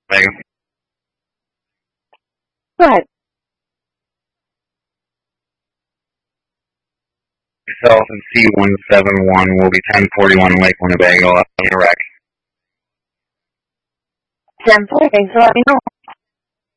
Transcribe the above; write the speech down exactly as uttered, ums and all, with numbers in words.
Megan. Go ahead. Myself and C one seven one will be ten forty-one Lake Winnebago, Iraq. ten forty, thanks for letting me know.